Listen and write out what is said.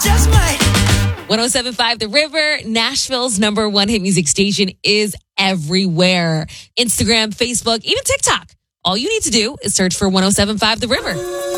just might. 107.5 The River, Nashville's number one hit music station, is everywhere. Instagram, Facebook, even TikTok. All you need to do is search for 107.5 The River.